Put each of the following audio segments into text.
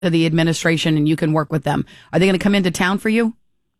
to the administration and you can work with them. Are they going to come into town for you?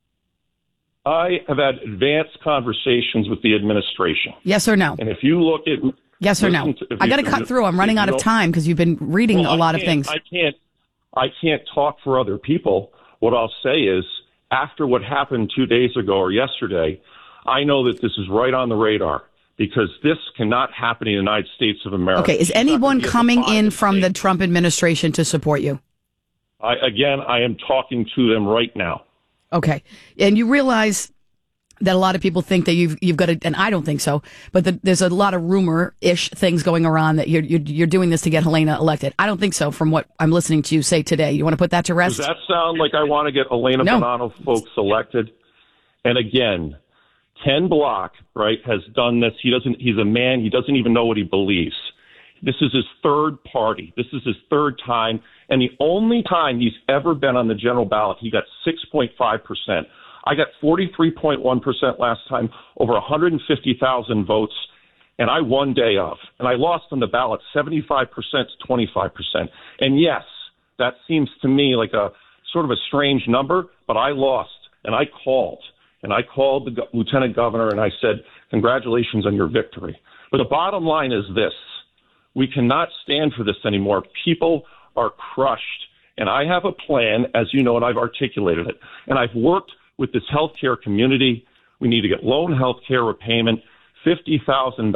I have had advanced conversations with the administration. Yes or no? And if you look at... Yes or no? I got to cut through. I'm running out of time because you've been reading a lot of things. I can't talk for other people. What I'll say is, after what happened 2 days ago or yesterday, I know that this is right on the radar because this cannot happen in the United States of America. Okay, is anyone coming in from the Trump administration to support you? I am talking to them right now. Okay, and you realize that a lot of people think that you've got to, and I don't think so, but there's a lot of rumor-ish things going around that you're doing this to get Helena elected. I don't think so from what I'm listening to you say today. You want to put that to rest? Does that sound like I want to get Elena Bonanno folks elected? And again, Ken Block, right, has done this. He's a man, he doesn't even know what he believes. This is his third party. This is his third time. And the only time he's ever been on the general ballot, he got 6.5%. I got 43.1% last time, over 150,000 votes, and I won day of. And I lost on the ballot 75% to 25%. And yes, that seems to me like a sort of a strange number, but I lost, and I called. And I called the lieutenant governor, and I said, congratulations on your victory. But the bottom line is this. We cannot stand for this anymore. People are crushed. And I have a plan, as you know, and I've articulated it. And I've worked with this healthcare community. We need to get loan healthcare repayment, $50,000,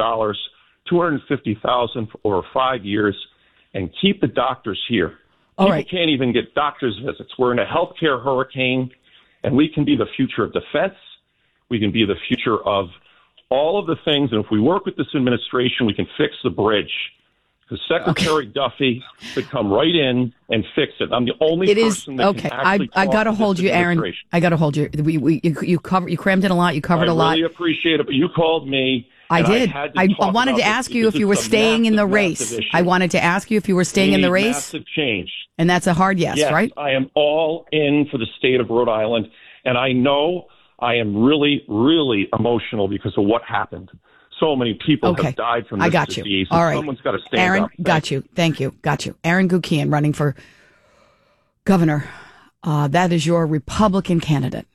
$250,000 for 5 years, and keep the doctors here. People can't even get doctors' visits. We're in a healthcare hurricane, and we can be the future of defense. We can be the future of all of the things. And if we work with this administration, we can fix the bridge. Because Secretary Duffy could come right in and fix it. I'm the only person that can actually I got to hold you, Aaron. I got to hold you. You crammed in a lot. You covered a lot. I really appreciate it, but you called me. I did. I wanted to ask you if you were staying in the race. I wanted to ask you if you were staying in the race. Massive change. And that's a hard yes, right? I am all in for the state of Rhode Island. And I know I am really, really emotional because of what happened. So many people have died from this disease. All right. Someone's got to stand Aaron, up. got you. Thank you. Got you. Aaron Gukian running for governor. That is your Republican candidate.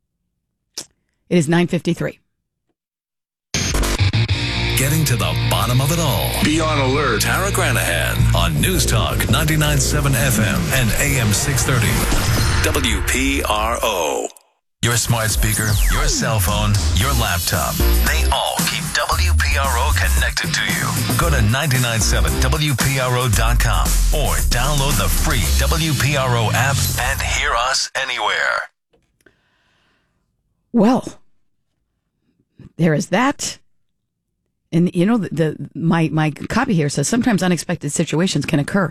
It is 9:53. Getting to the bottom of it all. Be on alert. Tara Granahan on News Talk 99.7 FM and AM 630. WPRO. Your smart speaker, your cell phone, your laptop. They all keep WPRO connected to you. Go to 997WPRO.com or download the free WPRO app and hear us anywhere. Well, there is that. And you know, my copy here says sometimes unexpected situations can occur.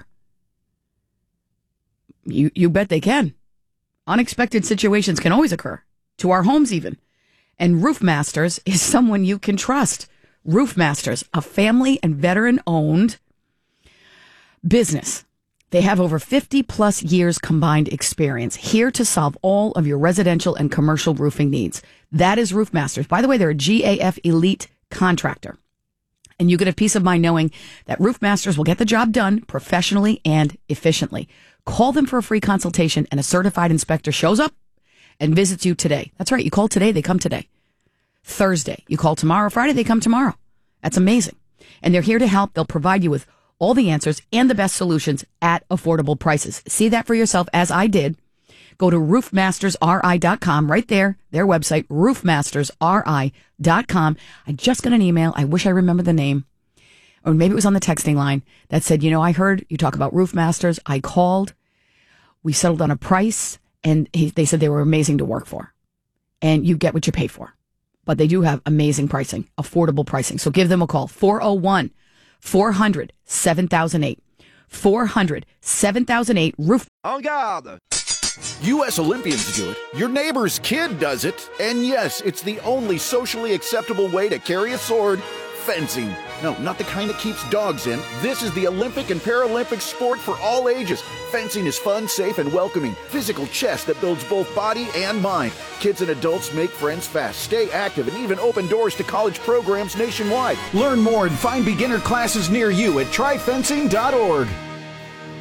You bet they can. Unexpected situations can always occur, to our homes even. And Roof Masters is someone you can trust. Roof Masters, a family and veteran-owned business. They have over 50-plus years combined experience, here to solve all of your residential and commercial roofing needs. That is Roof Masters. By the way, they're a GAF Elite contractor. And you get a peace of mind knowing that Roof Masters will get the job done professionally and efficiently. Call them for a free consultation, and a certified inspector shows up and visits you today. That's right. You call today, they come today. Thursday. You call tomorrow, Friday, they come tomorrow. That's amazing. And they're here to help. They'll provide you with all the answers and the best solutions at affordable prices. See that for yourself, as I did. Go to roofmastersri.com, right there, their website, roofmastersri.com. I just got an email. I wish I remembered the name. Or maybe it was on the texting line that said, you know, I heard you talk about Roof Masters. I called. We settled on a price, and they said they were amazing to work for. And you get what you pay for. But they do have amazing pricing, affordable pricing. So give them a call, 401-400-7008. 400-7008, Roof. En garde! U.S. Olympians do it. Your neighbor's kid does it. And yes, it's the only socially acceptable way to carry a sword. Fencing. No, not the kind that keeps dogs in. This is the Olympic and Paralympic sport for all ages. Fencing is fun, safe, and welcoming. Physical chess that builds both body and mind. Kids and adults make friends fast, stay active, and even open doors to college programs nationwide. Learn more and find beginner classes near you at tryfencing.org.